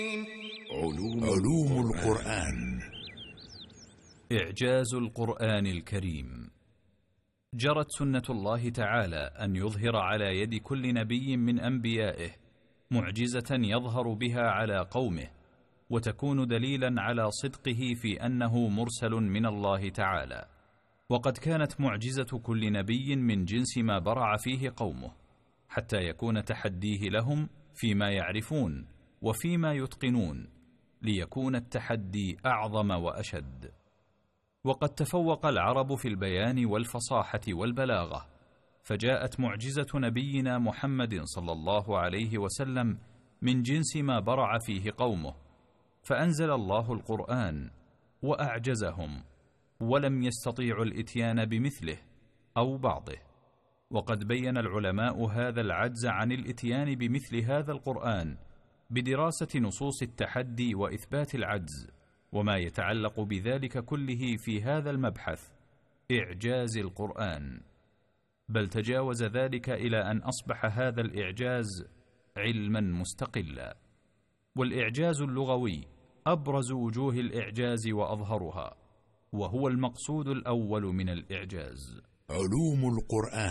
علوم القرآن. إعجاز القرآن الكريم. جرت سنة الله تعالى أن يظهر على يد كل نبي من أنبيائه معجزة يظهر بها على قومه، وتكون دليلا على صدقه في أنه مرسل من الله تعالى. وقد كانت معجزة كل نبي من جنس ما برع فيه قومه، حتى يكون تحديه لهم فيما يعرفون وفيما يتقنون، ليكون التحدي أعظم وأشد. وقد تفوق العرب في البيان والفصاحة والبلاغة، فجاءت معجزة نبينا محمد صلى الله عليه وسلم من جنس ما برع فيه قومه، فأنزل الله القرآن وأعجزهم، ولم يستطيعوا الإتيان بمثله أو بعضه. وقد بين العلماء هذا العجز عن الإتيان بمثل هذا القرآن بدراسة نصوص التحدي وإثبات العجز، وما يتعلق بذلك كله في هذا المبحث إعجاز القرآن. بل تجاوز ذلك إلى أن أصبح هذا الإعجاز علما مستقلا. والإعجاز اللغوي أبرز وجوه الإعجاز وأظهرها، وهو المقصود الأول من الإعجاز. علوم القرآن.